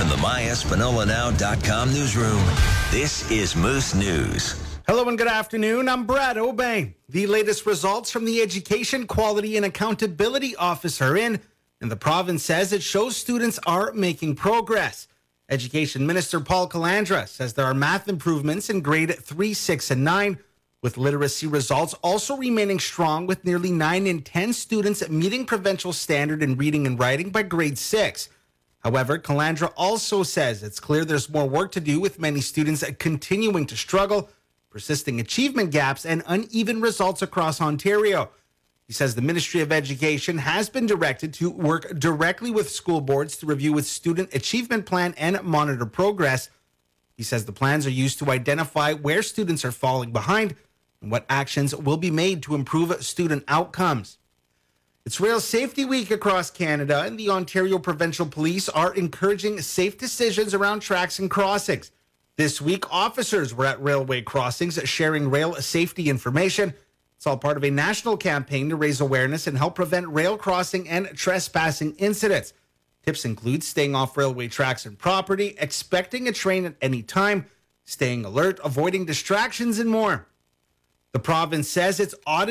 from the MyEspanolaNow.com newsroom, this is Moose News. Hello and good afternoon. I'm Brad Obey. The latest results from the Education Quality and Accountability Office are in, and the province says it shows students are making progress. Education Minister Paul Calandra says there are math improvements in grade 3, 6, and 9, with literacy results also remaining strong, with nearly 9 in 10 students meeting provincial standard in reading and writing by grade 6. However, Calandra also says it's clear there's more work to do, with many students continuing to struggle, persisting achievement gaps, and uneven results across Ontario. He says the Ministry of Education has been directed to work directly with school boards to review its student achievement plan and monitor progress. He says the plans are used to identify where students are falling behind and what actions will be made to improve student outcomes. It's Rail Safety Week across Canada, and the Ontario Provincial Police are encouraging safe decisions around tracks and crossings. This week, officers were at railway crossings sharing rail safety information. It's all part of a national campaign to raise awareness and help prevent rail crossing and trespassing incidents. Tips include staying off railway tracks and property, expecting a train at any time, staying alert, avoiding distractions, and more. The province says it's auditing